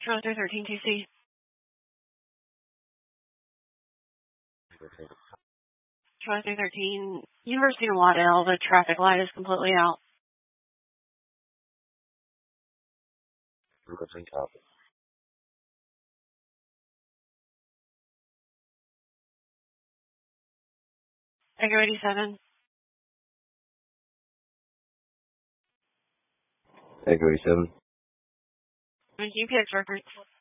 Charlie 313 TC. Charlie 313, University of Waddell, the traffic light is completely out. Copy. Echo 87. Echo 87. UPX records.